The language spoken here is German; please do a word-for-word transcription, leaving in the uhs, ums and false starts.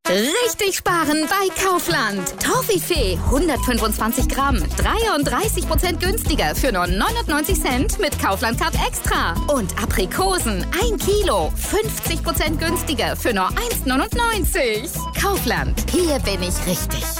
Richtig sparen bei Kaufland. Toffifee hundertfünfundzwanzig Gramm, dreiunddreißig Prozent günstiger für nur neunundneunzig Cent mit Kaufland Card Extra. Und Aprikosen ein Kilo, fünfzig Prozent günstiger für nur eins neunundneunzig. Kaufland, hier bin ich richtig.